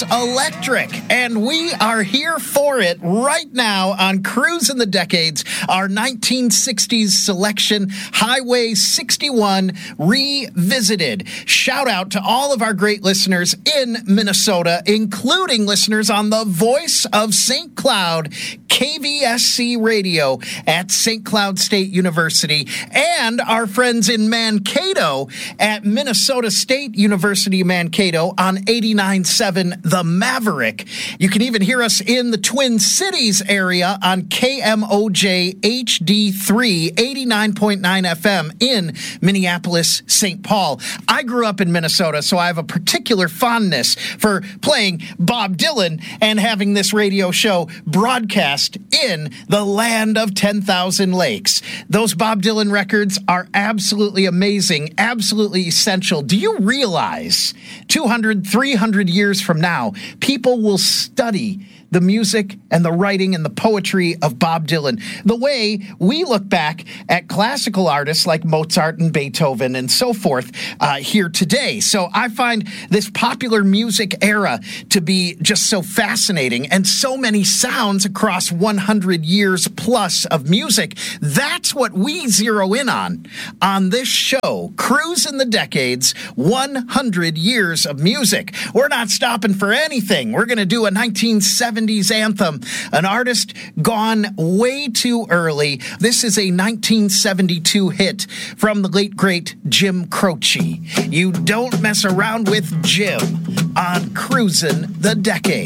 is electric, and we are here for it right now on Cruising the Decades, our 1960s selection, Highway 61 Revisited. Shout out to all of our great listeners in Minnesota, including listeners on the Voice of St. Cloud, KVSC Radio at St. Cloud State University, and our friends in Mankato at Minnesota State University Mankato on 89.7 The Maverick. You can even hear us in the Twin Cities area on KMOJ HD3 89.9 FM in Minneapolis, St. Paul. I grew up in Minnesota, so I have a particular fondness for playing Bob Dylan and having this radio show broadcast in the land of 10,000 lakes. Those Bob Dylan records are absolutely amazing, absolutely essential. Do you realize 200, 300 years from now, people will study the music and the writing and the poetry of Bob Dylan the way we look back at classical artists like Mozart and Beethoven and so forth here today? So I find this popular music era to be just so fascinating, and so many sounds across 100 years plus of music. That's what we zero in on this show, Cruising the Decades, 100 years of music. We're not stopping for anything. We're going to do a 1970s anthem, an artist gone way too early. This is a 1972 hit from the late, great Jim Croce. You don't mess around with Jim on Cruising the Decades.